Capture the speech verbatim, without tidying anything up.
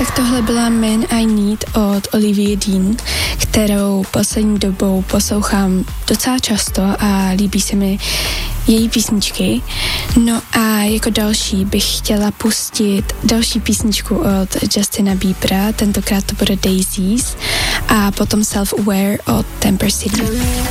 Tak tohle byla Man I Need od Olivia Dean, kterou poslední dobou poslouchám docela často a líbí se mi její písničky. No a jako další bych chtěla pustit další písničku od Justina Biebera, tentokrát to bude Daisies a potom Self Aware od Temper City.